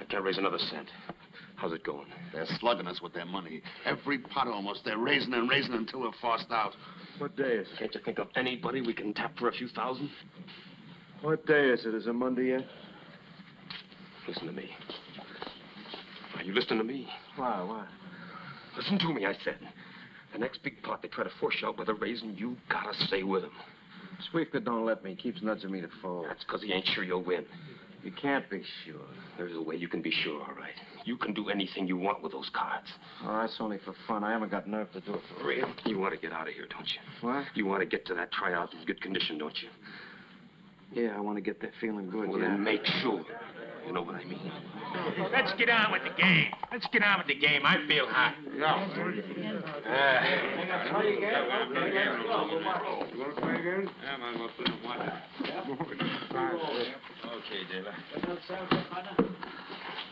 can't raise another cent. How's it going? They're slugging us with their money. Every pot almost. They're raising and raising until we're forced out. What day is it? Can't you think of anybody we can tap for a few thousand? What day is it? Is it Monday yet? Listen to me. Are you listening to me? Why? Listen to me, I said. The next big pot they try to force you out with a raising, you gotta stay with him. Sweeper don't let me. He keeps nudging me to fold. That's because he ain't sure you'll win. You can't be sure. There's a way you can be sure, all right. You can do anything you want with those cards. Oh, that's only for fun. I haven't got nerve to do it for real. You want to get out of here, don't you? What? You want to get to that tryout in good condition, don't you? Yeah, I want to get there feeling good, Well, then make sure. You know what I mean? Let's get on with the game. I feel hot. Yeah. You want to play again? Yeah, man, we'll play one. Okay, Dave.